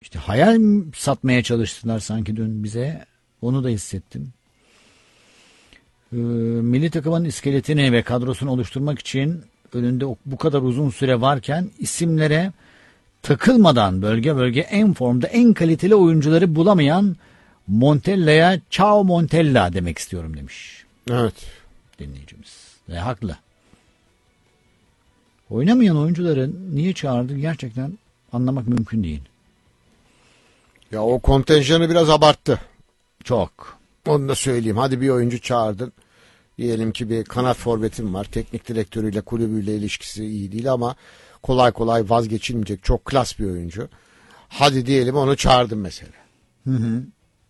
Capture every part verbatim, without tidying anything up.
İşte hayal satmaya çalıştılar sanki dün bize. Onu da hissettim. Ee, milli takımın iskeletini ve kadrosunu oluşturmak için önünde bu kadar uzun süre varken isimlere takılmadan bölge bölge en formda en kaliteli oyuncuları bulamayan Montella'ya ciao Montella demek istiyorum demiş. Evet. Dinleyicimiz. Ve haklı. Oynamayan oyuncuları niye çağırdı gerçekten anlamak mümkün değil. Ya o kontenjanı biraz abarttı. Çok. Onu da söyleyeyim. Hadi bir oyuncu çağırdın. Diyelim ki bir kanat forvetim var. Teknik direktörüyle kulübüyle ilişkisi iyi değil ama kolay kolay vazgeçilmeyecek çok klas bir oyuncu. Hadi diyelim onu çağırdım mesela. Hı hı.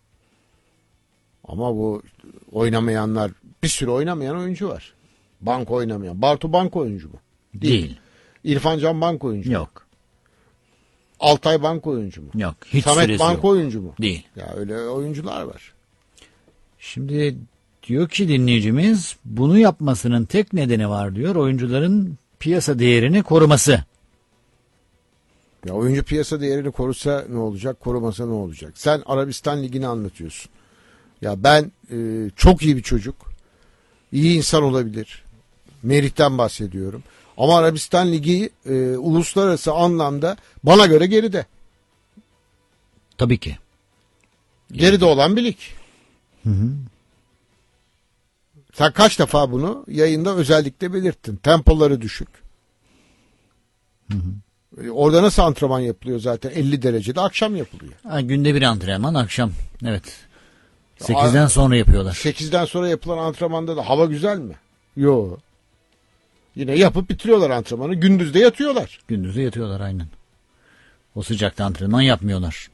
Ama bu oynamayanlar, bir sürü oynamayan oyuncu var. Bank oynamayan. Bartu bank oyuncu mu? Değil. Değil. İrfan Can bank oyuncu mu? Yok. Altay bank oyuncu mu? Yok. Hiç Samet bank yok. oyuncu mu? Değil. Ya öyle oyuncular var. Şimdi diyor ki dinleyicimiz bunu yapmasının tek nedeni var diyor. Oyuncuların piyasa değerini koruması. Ya oyuncu piyasa değerini korusa ne olacak, korumasa ne olacak? Sen Arabistan Ligi'ni anlatıyorsun. Ya ben e, çok iyi bir çocuk. İyi insan olabilir. Merih'ten bahsediyorum. Ama Arabistan Ligi e, uluslararası anlamda bana göre geride. Tabii ki. Geride olan bir lig. Hı hı. Sen kaç defa bunu yayında özellikle belirttin. Tempoları düşük. Hı hı. E, orada nasıl antrenman yapılıyor zaten? elli derecede akşam yapılıyor. Ha, günde bir antrenman akşam. Evet. sekizden sonra yapıyorlar. sekizden sonra yapılan antrenmanda da hava güzel mi? Yok. Yine yapıp bitiriyorlar antrenmanı. Gündüz de yatıyorlar. Gündüzde yatıyorlar aynen. O sıcakta antrenman yapmıyorlar.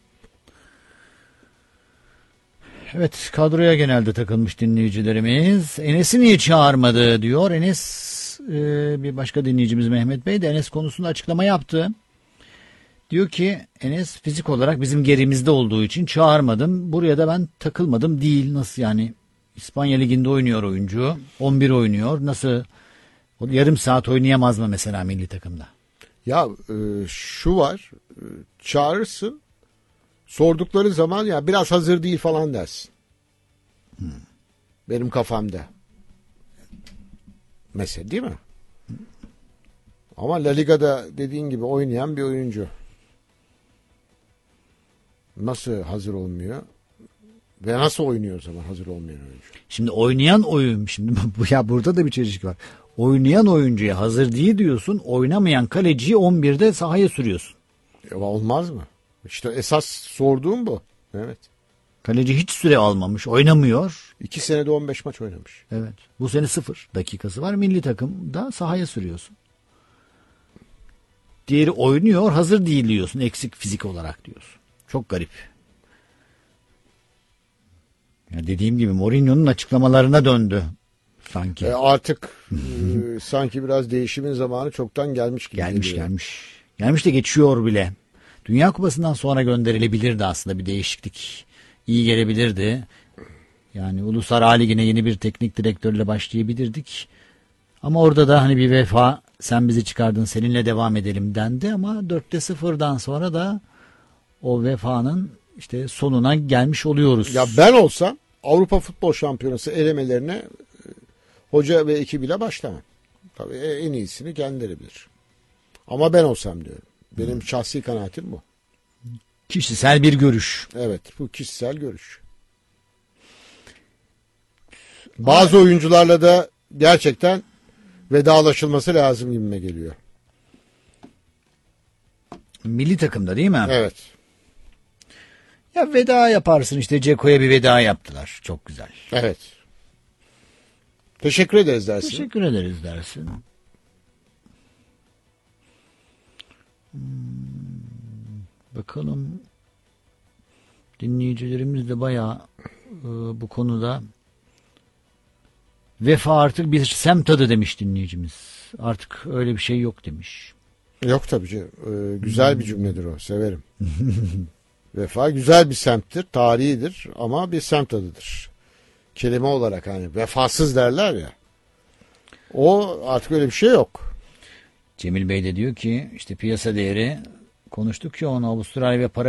Evet, kadroya genelde takılmış dinleyicilerimiz. Enes'i niye çağırmadı diyor. Enes e, bir başka dinleyicimiz Mehmet Bey de Enes konusunda açıklama yaptı. Diyor ki Enes fizik olarak bizim gerimizde olduğu için çağırmadım. Buraya da ben takılmadım değil. Nasıl yani? İspanya Ligi'nde oynuyor oyuncu. on bir oynuyor. Nasıl? O yarım saat oynayamaz mı mesela milli takımda? Ya e, şu var. E, çağırırsın. Sordukları zaman ya biraz hazır değil falan dersin. Hmm. Benim kafamda. Mesela değil mi? Ama La Liga'da dediğin gibi oynayan bir oyuncu. Nasıl hazır olmuyor? Ve nasıl oynuyor o zaman hazır olmayan oyuncu? Şimdi oynayan oyun, şimdi bu ya burada da bir çelişki var. Oynayan oyuncuya hazır değil diyorsun, oynamayan kaleciyi on birde sahaya sürüyorsun. Ya olmaz mı? İşte esas sorduğum bu. Evet. Kaleci hiç süre almamış, oynamıyor. İki senede on beş maç oynamış. Evet. Bu sene sıfır dakikası var. Milli takımda sahaya sürüyorsun. Diğeri oynuyor, hazır değil diyorsun. Eksik fizik olarak diyorsun. Çok garip. Ya dediğim gibi Mourinho'nun açıklamalarına döndü sanki. E artık e, sanki biraz değişimin zamanı çoktan gelmiş gibi Gelmiş geliyor. gelmiş. Gelmiş de geçiyor bile. Dünya Kupası'ndan sonra gönderilebilirdi aslında bir değişiklik. İyi gelebilirdi. Yani Uluslar A Ligi'ne yeni bir teknik direktörle başlayabilirdik. Ama orada da hani bir vefa, sen bizi çıkardın seninle devam edelim dendi ama dörtte sıfırdan sonra da o vefanın işte sonuna gelmiş oluyoruz. Ya ben olsam Avrupa Futbol Şampiyonası elemelerine e, hoca ve ekibiyle başlamam. Tabii en iyisini kendileri bilir. Ama ben olsam diyorum. Benim hmm. şahsi kanaatim bu. Kişisel bir görüş. Evet, bu kişisel görüş. Bazı Ay. oyuncularla da gerçekten vedalaşılması lazım gibime geliyor. Milli takımda değil mi? Evet. Ya veda yaparsın işte, Ceko'ya bir veda yaptılar. Çok güzel. Evet. Teşekkür ederiz dersin. Teşekkür ederiz dersin. Hmm, bakalım. Dinleyicilerimiz de bayağı e, bu konuda vefa artık bir semt adı demiş dinleyicimiz. Artık öyle bir şey yok demiş. Yok tabii canım. Ee, güzel bir cümledir o. Severim. Vefa güzel bir semttir. Tarihidir ama bir semt adıdır. Kelime olarak hani vefasız derler ya. O artık öyle bir şey yok. Cemil Bey de diyor ki işte piyasa değeri konuştuk ya, onu Avustralya ve para